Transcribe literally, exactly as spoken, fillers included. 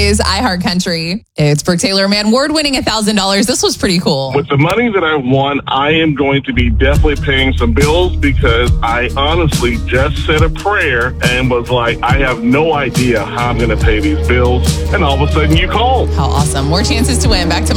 is iHeartCountry. It's Brooke Taylor, man. Award-winning one thousand dollars. This was pretty cool. With the money that I won, I am going to be definitely paying some bills because I honestly just said a prayer and was like, I have no idea how I'm going to pay these bills. And all of a sudden you called. How awesome. More chances to win. Back to